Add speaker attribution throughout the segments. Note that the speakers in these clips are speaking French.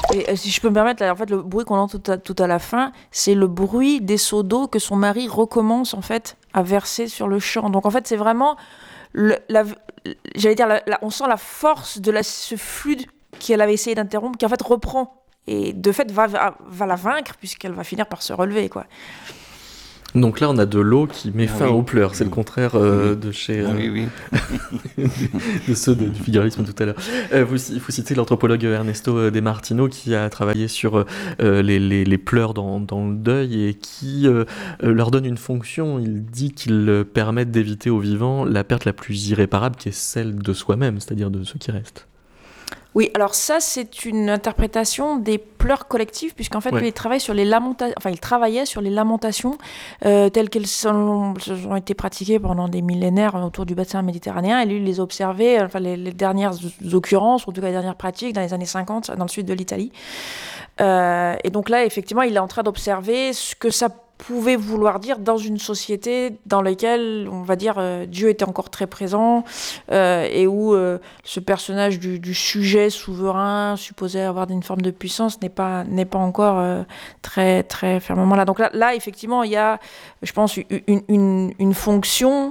Speaker 1: Et si je peux me permettre, là, en fait, le bruit qu'on entend tout à la fin, c'est le bruit des seaux d'eau que son mari recommence en fait à verser sur le champ. Donc en fait, c'est vraiment, j'allais dire, on sent la force de ce flux qu'elle avait essayé d'interrompre, qui en fait reprend et de fait va la vaincre puisqu'elle va finir par se relever, quoi.
Speaker 2: Donc là, on a de l'eau qui met fin
Speaker 3: oui.
Speaker 2: aux pleurs. C'est le contraire de chez
Speaker 3: Oui.
Speaker 2: de ceux du figuralisme tout à l'heure. Vous citez l'anthropologue Ernesto De Martino qui a travaillé sur les pleurs dans le deuil et qui leur donne une fonction. Il dit qu'ils permettent d'éviter aux vivants la perte la plus irréparable qui est celle de soi-même, c'est-à-dire de ceux qui restent.
Speaker 1: Oui, alors ça, c'est une interprétation des pleurs collectifs, puisqu'en fait, lui, il travaille sur il travaillait sur les lamentations telles qu'elles ont été pratiquées pendant des millénaires autour du bassin méditerranéen, et lui, il les a observées, les dernières occurrences, ou en tout cas les dernières pratiques, dans les années 50, dans le sud de l'Italie. Et donc là, effectivement, il est en train d'observer ce que ça pouvait vouloir dire dans une société dans laquelle, on va dire, Dieu était encore très présent et où ce personnage du sujet souverain supposé avoir une forme de puissance n'est pas encore très, très fermement là. Donc là, effectivement, il y a, je pense, une fonction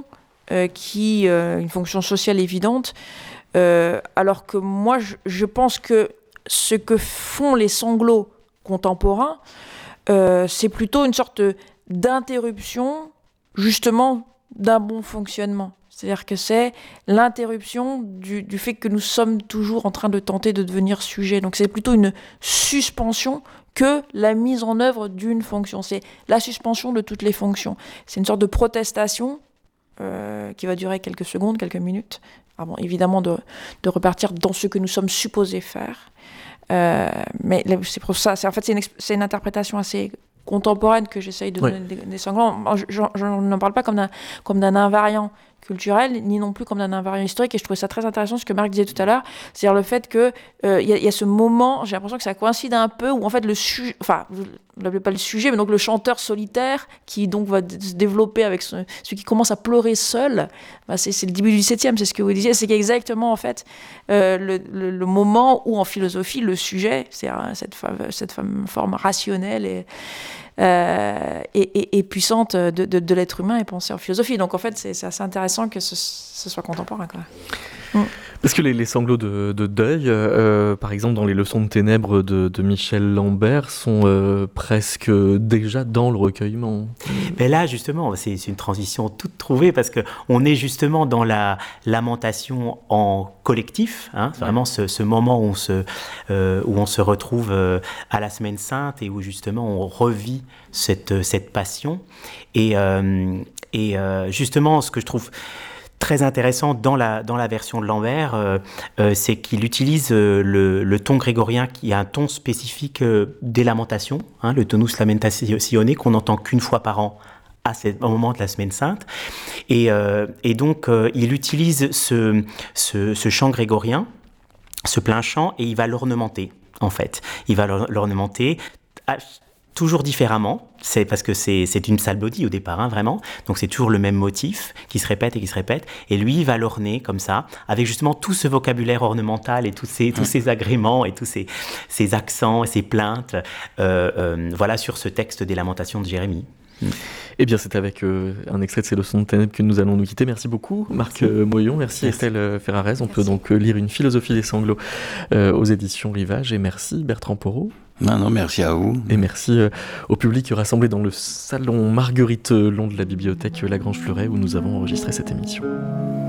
Speaker 1: une fonction sociale évidente, alors que moi, je pense que ce que font les sanglots contemporains, c'est plutôt une sorte d'interruption, justement, d'un bon fonctionnement. C'est-à-dire que c'est l'interruption du fait que nous sommes toujours en train de tenter de devenir sujet. Donc c'est plutôt une suspension que la mise en œuvre d'une fonction. C'est la suspension de toutes les fonctions. C'est une sorte de protestation qui va durer quelques secondes, quelques minutes, avant évidemment de repartir dans ce que nous sommes supposés faire. Mais c'est pour ça, c'est une interprétation assez contemporaine que j'essaye de donner des sanglants. Je n'en parle pas comme d'un invariant culturel, ni non plus comme d'un invariant historique, et je trouvais ça très intéressant ce que Marc disait tout à l'heure, c'est-à-dire le fait que y a ce moment, j'ai l'impression que ça coïncide un peu, où en fait le sujet, enfin, vous l'appelez pas le sujet, mais donc le chanteur solitaire, qui donc va se développer avec celui qui commence à pleurer seul, c'est le début du 7e, c'est ce que vous disiez, c'est exactement en fait le moment où en philosophie, le sujet, c'est cette forme rationnelle et puissante de l'être humain est pensée en philosophie. Donc en fait, c'est assez intéressant que ce soit contemporain, quoi.
Speaker 2: Parce que les sanglots de deuil, par exemple dans les Leçons de ténèbres de Michel Lambert, sont presque déjà dans le recueillement.
Speaker 4: Mais là, justement, c'est une transition toute trouvée, parce qu'on est justement dans la lamentation en collectif, hein, vraiment ce moment où on se retrouve à la Semaine Sainte, et où justement on revit cette passion. Et justement, ce que je trouve très intéressant dans la version de Lambert, c'est qu'il utilise le ton grégorien, qui a un ton spécifique des lamentations, hein, le tonus lamentatione, qu'on n'entend qu'une fois par an au moment de la Semaine Sainte. Et donc, il utilise ce chant grégorien, ce plein chant, et il va l'ornementer, en fait. Il va l'ornementer toujours différemment, c'est parce que c'est une psalmodie au départ, hein, vraiment. Donc c'est toujours le même motif qui se répète et qui se répète. Et lui, il va l'orner comme ça, avec justement tout ce vocabulaire ornemental et tous ces agréments et tous ces accents et ces plaintes, voilà, sur ce texte des Lamentations de Jérémie.
Speaker 2: Eh bien, c'est avec un extrait de ces Leçons de ténèbres que nous allons nous quitter. Merci beaucoup, Marc Moyon. Merci Estelle Ferrarez. On peut donc lire Une philosophie des sanglots aux éditions Rivage. Et merci Bertrand Porot.
Speaker 3: Non, merci à vous.
Speaker 2: Et merci au public rassemblé dans le salon Marguerite Long de la bibliothèque Lagrange Fleuret, où nous avons enregistré cette émission.